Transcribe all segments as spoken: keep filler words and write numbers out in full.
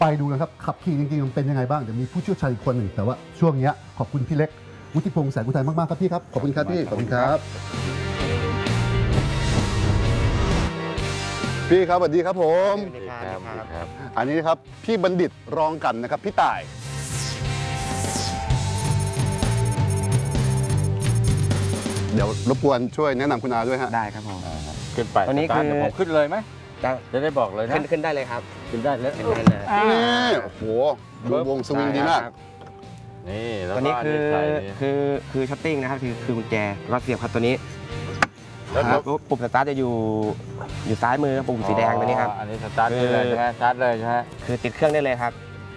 ไปดูนะครับขับขี่จริงๆมันเป็นยังไงบ้างเดี๋ยวมีผู้เชี่ยวชาญอีกคนหนึ่งแต่ว่าช่วงนี้ขอบคุณพี่เล็กวุฒิพงษ์แสงอุทัยมากๆครับพี่ครับขอบคุณครับพี่ขอบคุณครับพี่ครับสวัสดีครับผมสวัสดีครับอันนี้ครับพี่บัณฑิตรองกันนะครับพี่ต่ายเดี๋ยวรบกวนช่วยแนะนำคุณอาด้วยฮะได้ครับผมขึ้นไปตอนนี้คือผมขึ้นเลยไหมจะได้บอกเลยนะขึ้นได้เลยครับขึ้นได้แล้วขึ้นได้เลยนี่โอ้โหดูวงสวิงดีมากนี่ตัวนี้คือคือคือชัตติ้งนะครับคือคือกุญแจเราเสียบครับตัวนี้แล้วปุ่มสตาร์ทจะอยู่อยู่ซ้ายมือปุ่มสีแดงตัวนี้ครับอันนี้สตาร์ทได้เลยใช่ไหมสตาร์ทเลยใช่ไหมคือติดเครื่องได้เลยครับ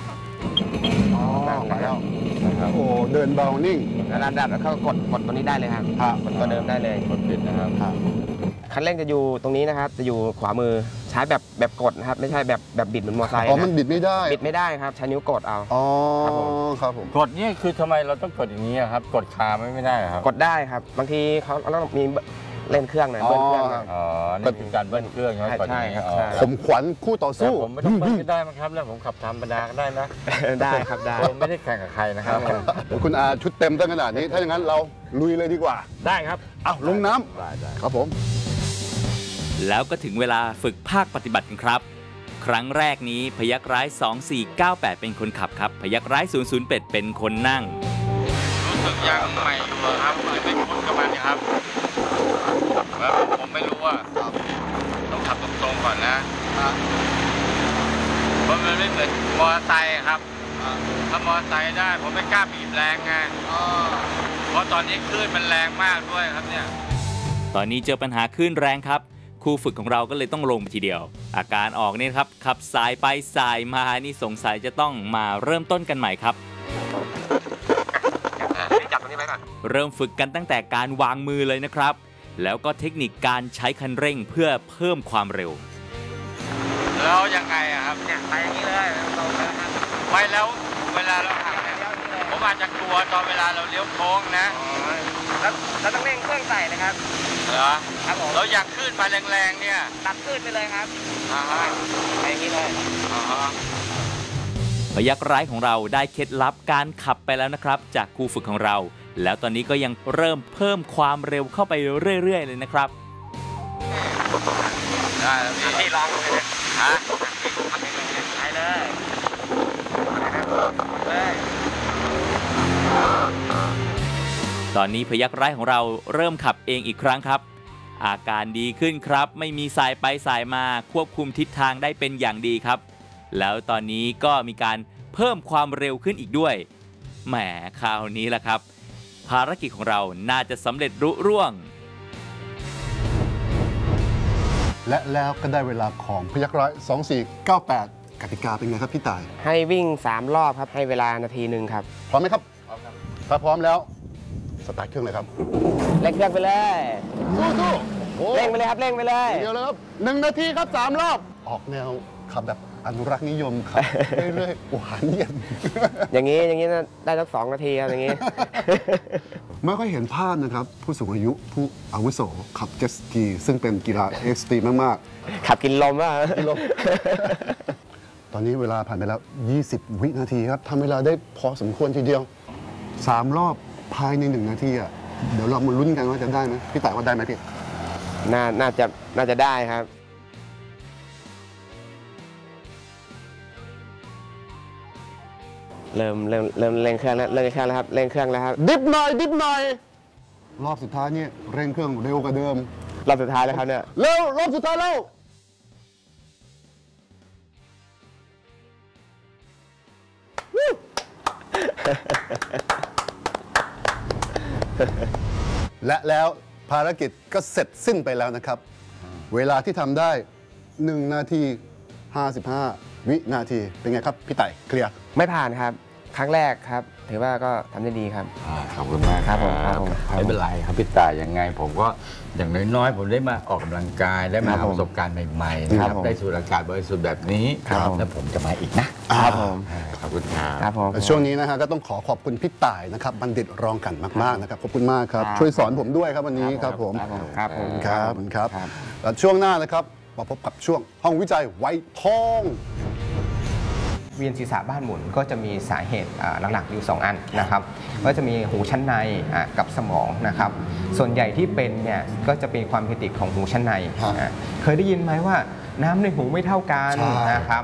มาแล้วโอ้เดินเบานิ่งแล้วดับแล้วก็กดกดตัวนี้ได้เลยครับกดตัวเดิมได้เลยกดปิดนะครับคันเร่งจะอยู่ตรงนี้นะครับจะอยู่ขวามือใช้แบบแบบกดนะครับไม่ใช่แบบแบบบิดเหมือนมอเตอร์ไซค์อ๋อมันบิดไม่ได้บิดไม่ได้ครับใช้นิ้วกดเอาอ๋อครับผมกดนี่คือทำไมเราต้องกดอย่างนี้ครับกดคาไม่ไม่ได้ครับกดได้ครับบางทีเขาเราต้องมีเล่นเครื่องหน่อยเบิ้ลเครื่องอ๋อนี่เป็นการเบิ้ลเครื่องใช่ไหมใช่ครับผมขวัญคู่ต่อสู้ผมไม่ต้องเบิ้ลก็ได้มั้งครับแล้วผมขับธรรมดาก็ได้นะได้ครับได้ผมไม่ได้แข่งกับใครนะครับคุณอาชุดเต็มตั้งขนาดนี้ถ้าอย่างนั้นเราลุยเลยดีกว่าได้ครับอ้าวลงน้ำครับผมแล้วก็ถึงเวลาฝึกภาคปฏิบัติกันครับครั้งแรกนี้พยัคฆ์ร้ายสองสี่เก้าแปดเป็นคนขับครับพยัคฆ์ร้ายศูนย์ศูนย์แปดเป็นคนนั่งรู้สึกยังใหม่อยู่ครับยังไม่คุ้นกับมันครับแล้วผมไม่รู้ว่าต้องขับตรงๆก่อนนะเพราะมันไม่เหมือนมอเตอร์ไซค์ครับถ้ามอเตอร์ไซค์ได้ผมไม่กล้าบีบแรงไงเพราะตอนนี้คลื่นมันแรงมากด้วยครับเนี่ยตอนนี้เจอปัญหาคลื่นแรงครับครูฝึกของเราก็เลยต้องลงไปทีเดียวอาการออกนี่ครับขับสายไปสายมานี่สงสัยจะต้องมาเริ่มต้นกันใหม่ครับจับตรงนี้ไว้ก่อนเริ่มฝึกกันตั้งแต่การวางมือเลยนะครับแล้วก็เทคนิคการใช้คันเร่งเพื่อเพิ่มความเร็วแล้วยังไงอะครับเนี่ยไปอย่างนี้เลยเราไปแล้วไปแล้วเวลาเราหักเนี่ยผมอาจจะกลัวตอนเวลาเราเลี้ยวโค้งนะแล้วเราต้องเร่งเครื่องใส่เลยครับเหรอครับผมเราอยากขึ้นมาแรงๆเนี่ยตัดขึ้นไปเลยครับอ่าฮะไปอย่างนี้เลยอ่าฮะพยัคฆ์ร้ายของเราได้เคล็ดลับการขับไปแล้วนะครับจากครูฝึกของเราแล้วตอนนี้ก็ยังเริ่มเพิ่มความเร็วเข้าไปเรื่อยๆเลยนะครับได้แล้วพี่พี่ลองเลยนะฮะไปเลยตอนนี้พยัคฆ์ร้ายของเราเริ่มขับเองอีกครั้งครับอาการดีขึ้นครับไม่มีสายไปสายมาควบคุมทิศทางได้เป็นอย่างดีครับแล้วตอนนี้ก็มีการเพิ่มความเร็วขึ้นอีกด้วยแหมคราวนี้แหละครับภารกิจของเราน่าจะสำเร็จรุ่ร่วงและแล้วก็ได้เวลาของพยัคฆ์ร้ายสองสี่เก้าแปดกติกาเป็นไงครับพี่ต่ายให้วิ่งสามรอบครับให้เวลานาทีหนึ่งครับพร้อมไหมครับพร้อมครับถ้าพร้อมแล้วสตาร์ทเครื่องเลยครับเร่งเครื่องไปเลยสู้ๆเร่งไปเลยครับเร่งไปเลยเดี๋ยวเลยครับหนึ่งนาทีครับสามรอบออกแนวขับแบบอนุรักษ์นิยมครับเรื่อยๆหวานเย็นอย่างนี้อย่างนี้ได้สักสองนาทีครับอย่างนี้ไม่ค่อยเห็นภาพนะครับผู้สูงอายุผู้อาวุโสขับเจ็ตสกีซึ่งเป็นกีฬาเอ็กซ์ตรีมมากๆขับกินลมอ่ะกินลมตอนนี้เวลาผ่านไปแล้วยี่สิบวินาทีครับทำเวลาได้พอสมควรทีเดียวสามรอบภายในหนึ่งนาทีอ่ะเดี๋ยวเรามาลุ้นกันว่าจะได้ไหมพี่ต่ายว่าได้ไหมพี่น่าน่าจะน่าจะได้ครับเริ่มเริ่มเริ่มเร่งเครื่องแล้วเร่งเครื่องแล้วครับเร่งเครื่องแล้วครับดิบหน่อยดิบหน่อยรอบสุดท้ายนี่เร่งเครื่องเร็วกว่าเดิมรอบสุดท้ายแล้วครับเนี่ยเร็วรอบสุดท้ายแล้วและแล้วภารกิจก็เสร็จสิ้นไปแล้วนะครับเวลาที่ทำได้หนึ่งนาทีห้าสิบห้าวินาทีเป็นไงครับพี่ต่ายเคลียร์ไม่ผ่านครับครั้งแรกครับถือว่าก็ทำได้ดีครับขอบคุณมากครับผมไม่เป็นไรครับพี่ต่ายยังไงผมก็อย่างน้อยๆผมได้มาออกกำลังกายได้มาประสบการณ์ใหม่ๆนะครับได้สูดอากาศบริสุทธิ์แบบนี้แล้วผมจะมาอีกนะครับผมขอบคุณครับผมช่วงนี้นะฮะก็ต้องขอขอบคุณพี่ต่ายนะครับบัณฑิตรองกันมากๆนะครับขอบคุณมากครับช่วยสอนผมด้วยครับวันนี้ครับผมครับผมครับครับแล้วช่วงหน้านะครับมาพบกับช่วงห้องวิจัยไวทองวียนศีรษะบ้านหมุนก็จะมีสาเหตุหลักๆอยู่สองอันนะครับก็จะมีหูชั้นในกับสมองนะครับส่วนใหญ่ที่เป็นเนี่ยก็จะเป็นความผิดปกติของหูชั้นในเคยได้ยินไหมว่าน้ำในหูไม่เท่ากันนะครับ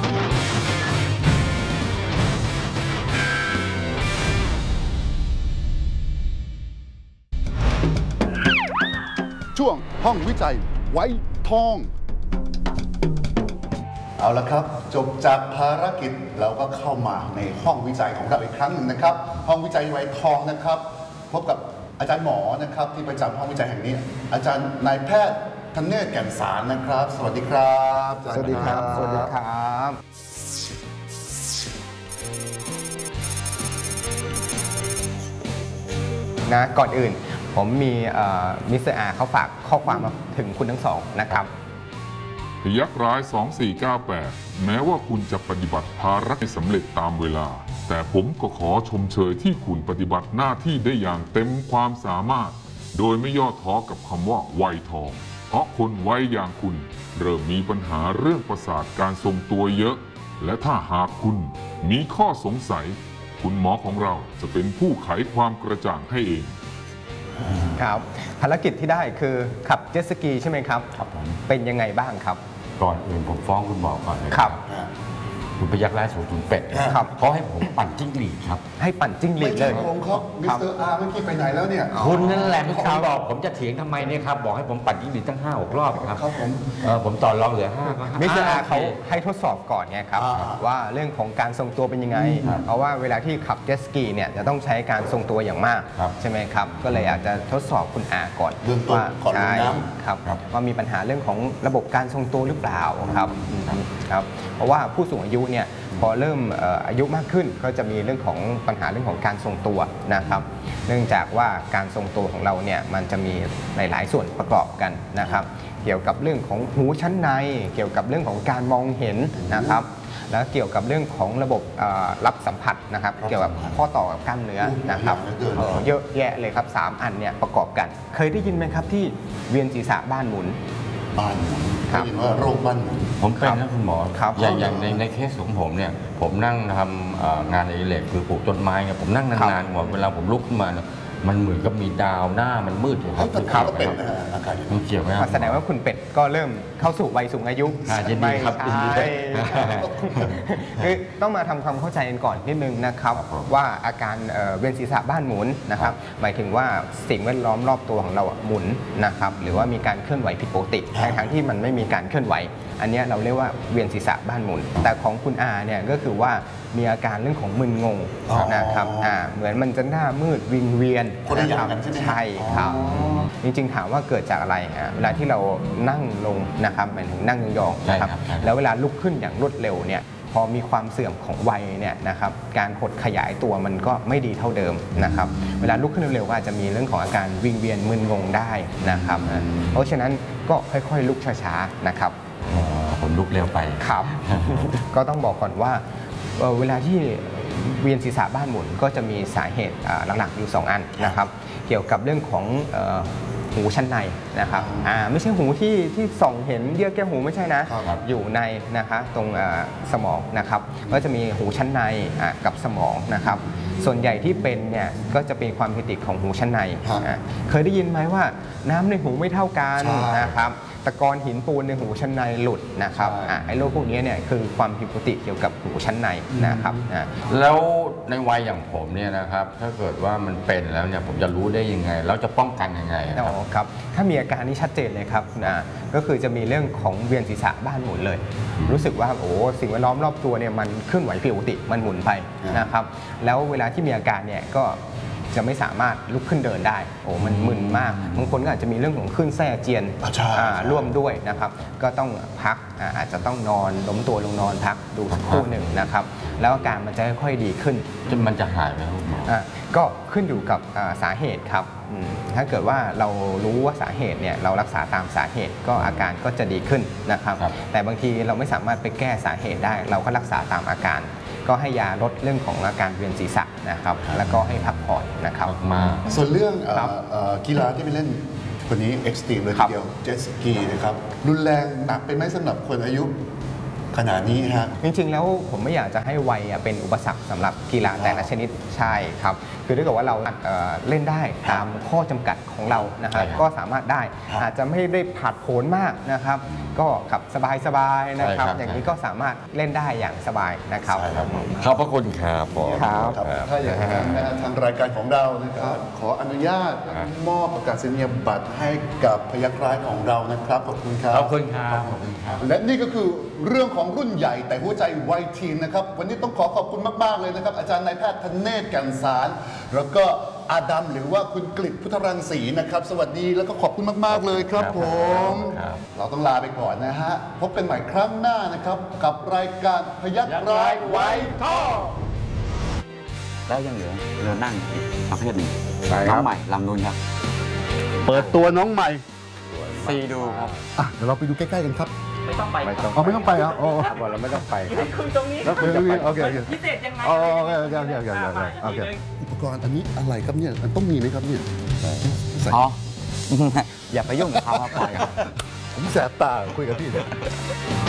ช่วงห้องวิจัยไว้ทองเอาละครับจบจากภารกิจเราก็เข้ามาในห้องวิจัยของเราอีกครั้งหนึ่งนะครับห้องวิจัยไว้ทองนะครับพบกับอาจารย์หมอนะครับที่ประจำห้องวิจัยแห่งนี้อาจารย์นายแพทย์ธเนศแก่นสารนะครับสวัสดีครับสวัสดีครับสวัสดีครับนะก่อนอื่นผมมีมิสเตอร์อาเขาฝากข้อความมาถึงคุณทั้งสองนะครับพยักร้ายสองสี่เก้าแปดแม้ว่าคุณจะปฏิบัติภารกิจสำเร็จตามเวลาแต่ผมก็ขอชมเชยที่คุณปฏิบัติหน้าที่ได้อย่างเต็มความสามารถโดยไม่ย่อท้อกับคำว่าวัยทองเพราะคนวัยอย่างคุณเริ่มมีปัญหาเรื่องประสาทการทรงตัวเยอะและถ้าหากคุณมีข้อสงสัยคุณหมอของเราจะเป็นผู้ไขความกระจ่างให้เองครับภารกิจที่ได้คือขับเจ็ตสกีใช่ไหมครับครับผมเป็นยังไงบ้างครับก่อนอื่นผมฟ้องคุณหมอก่อนเลยครับคุณพยักร้ายสูงถึงเป็ดครับเขาให้ผมปั่นจิ้งหรีดครับให้ปั่นจิ้งหรีดเลยผมครับมิสเตอร์อาร์เมื่อกี้ไปไหนแล้วเนี่ยคุณนั่นแหละที่คุณบอกผมจะเถียงทำไมเนี่ยครับบอกให้ผมปั่นจิ้งหรีดตั้งห้าหกรอบครับครับผมผมต่อรองเหลือห้าก็มิสเตอร์อาร์เขาให้ทดสอบก่อนไงครับว่าเรื่องของการทรงตัวเป็นยังไงเพราะว่าเวลาที่ขับเจ็ตสกีเนี่ยจะต้องใช้การทรงตัวอย่างมากใช่ไหมครับก็เลยอาจจะทดสอบคุณอาก่อนว่าก่อนน้ำครับว่ามีปัญหาเรื่องของระบบการทรงตัวหรือเปล่าครับครับเพราะว่าผู้สูงอายุเนี่ยพอเริ่มอายุมากขึ้นก็จะมีเรื่องของปัญหาเรื่องของการทรงตัวนะครับเนื่องจากว่าการทรงตัวของเราเนี่ยมันจะมีหลายๆส่วนประกอบกันนะครับเกี่ยวกับเรื่องของหูชั้นในเกี่ยวกับเรื่องของการมองเห็นนะครับแล้วเกี่ยวกับเรื่องของระบบรับสัมผัสนะครับเกี่ยวกับข้อต่อกับกล้ามเนื้อนะครับเยอะแยะเลยครับสามอันเนี่ยประกอบกันเคยได้ยินไหมครับที่เวียนศีรษะบ้านหมุนบ้านหมุนได้ยินว่าโรคบ้านหมุนผมเป็นนะคุณหมออย่างอย่างในในเคสของผมเนี่ยผมนั่งทำงานอดิเรกคือปลูกต้นไม้เนี่ยผมนั่งนานๆหมดเวลาผมลุกขึ้นมาเนี่ยมันเหมือนกับมีดาวหน้ามันมืดอยู่ครับคุณขาเป็นอาการมันเกี่ยวไหมแสดงว่าคุณเป็ดก็เริ่มเข้าสู่วัยสูงอายุยินดีครับยินดีคือต้องมาทำความเข้าใจกันก่อนนิดนึงนะครับว่าอาการเวียนศีรษะบ้านหมุนนะครับหมายถึงว่าสิ่งแวดล้อมรอบตัวของเราหมุนนะครับหรือว่ามีการเคลื่อนไหวผิดปกติทั้งที่มันไม่มีการเคลื่อนไหวอันนี้เราเรียกว่าเวียนศีรษะบ้านหมุนแต่ของคุณอาเนี่ยก็คือว่ามีอาการเรื่องของมึนงงนะครับเหมือนมันจะหน้ามืดวิงเวียนนะครับใช่ครับจริงๆถามว่าเกิดจากอะไรฮะเวลาที่เรานั่งลงนะครับหมายถึงนั่งยองๆนะครับแล้วเวลาลุกขึ้นอย่างรวดเร็วเนี่ยพอมีความเสื่อมของวัยเนี่ยนะครับการหดขยายตัวมันก็ไม่ดีเท่าเดิมนะครับเวลาลุกขึ้นเร็วๆก็อาจจะมีเรื่องของอาการวิงเวียนมึนงงได้นะครับเพราะฉะนั้นก็ค่อยๆลุกช้าๆนะครับผมลุกเร็วไปครับก็ต้องบอกก่อนว่าเวลาที่เวียนศีรษะบ้านหมุนก็จะมีสาเหตุหลักๆอยู่สองอันนะครับเกี่ยวกับเรื่องของหูชั้นในนะครับไม่ใช่หูที่ที่ส่องเห็นเยื่อแก้วหูไม่ใช่นะอยู่ในนะคะตรงสมองนะครับก็จะมีหูชั้นในกับสมองนะครับส่วนใหญ่ที่เป็นเนี่ยก็จะเป็นความผิดปกติของหูชั้นในเคยได้ยินไหมว่าน้ำในหูไม่เท่ากันนะครับตะกอนหินปูนในหูชั้นในหลุดนะครับไอ้โรคพวกนี้เนี่ยคือความผิดปกติเกี่ยวกับหูชั้นในนะครับแล้วในวัยอย่างผมเนี่ยนะครับถ้าเกิดว่ามันเป็นแล้วเนี่ยผมจะรู้ได้ยังไงแล้วจะป้องกันยังไงครับถ้ามีอาการที่ชัดเจนเลยครับนะก็คือจะมีเรื่องของเวียนศีรษะบ้านหมุนเลยรู้สึกว่าโอ้สิ่งแวดล้อมรอบตัวเนี่ยมันเคลื่อนไหวผิดปกติมันหมุนไปนะครับแล้วเวลาที่มีอาการเนี่ยก็จะไม่สามารถลุกขึ้นเดินได้โอ้มันมึนมากบางคนก็อาจจะมีเรื่องของคลื่นไส้อาเจียนร่วมด้วยนะครับก็ต้องพักอาจจะต้องนอนล้มตัวลงนอนพักดูสักครู่หนึ่งนะครับแล้วอาการมันจะค่อยๆดีขึ้นจนมันจะหายไหมครับหมอก็ขึ้นอยู่กับสาเหตุครับถ้าเกิดว่าเรารู้ว่าสาเหตุเนี่ยเรารักษาตามสาเหตุก็อาการก็จะดีขึ้นนะครับแต่บางทีเราไม่สามารถไปแก้สาเหตุได้เราก็รักษาตามอาการก็ให้ยาลดเรื่องของอาการเวียนศีรษะนะครับแล้วก็ให้พักผ่อนนะครับมาส่วนเรื่องกีฬาที่ไปเล่นคนนี้เอ็กซ์ตรีมเลยทีเดียวเจ็ตสกีนะครับรุนแรงหนักไปไหมสำหรับคนอายุขนาดนี้ฮะจริงๆแล้วผมไม่อยากจะให้วัยอ่ะเป็นอุปสรรคสำหรับกีฬาแต่ละชนิดใช่ครับคือถ้าเกิดว่าเราเอ่อเล่นได้ตามข้อจำกัดของเรานะครับใช่ครับก็สามารถได้อาจจะไม่ได้ผาดโผนมากนะครับ ก็ขับสบายๆนะครับใช่ครับอย่างนี้ก็สามารถเล่นได้อย่างสบายนะครับใช่ครับขอบพระคุณครับผมครับครับถ้าอย่างนั้นนะฮะทางรายการของเรานะครับขออนุญาตมอบประกาศนียบัตรให้กับพยัคฆ์ร้ายของเรานะครับขอบคุณครับขอบคุณครับและนี่ก็คือเรื่องของรุ่นใหญ่แต่หัวใจวัยทีนนะครับวันนี้ต้องขอขอบคุณมากๆเลยนะครับอาจารย์นายแพทย์ธเนศแก่นสารแล้วก็อาดัมหรือว่าคุณกฤษพุทธรังสีนะครับ สวัสดีแล้วก็ขอบคุณมากๆเลยครับผมครับเราต้องลาไปก่อนนะฮะพบกันใหม่ครั้งหน้านะครับกับรายการพยัคฆ์ร้ายไว้ท่อแล้วยังเหลือเรือนั่งอีกประเภทหนึ่งใช่ครับน้องใหม่ลำนูนครับเปิดตัวน้องใหม่ซีดูครับอ่ะเดี๋ยวเราไปดูใกล้ๆกันครับไม่ต้องไปไม่ต้องอ๋อไม่ต้องไปเหรออ๋อบอกเราไม่ต้องไปครับคุณตรงนี้แล้วคุณจะไปโอเคโอเคพิเศษยังไงอ๋อโอเคโอเคโอเคโอเคโอเคโอเคอุปกรณ์อันนี้อะไรครับเนี่ยมันต้องมีไหมครับเนี่ยใส่อ๋อ อย่าไปยุ่งกับเขาครับปล่อยครับผมแสบตาคุยกับพี่เนี่ย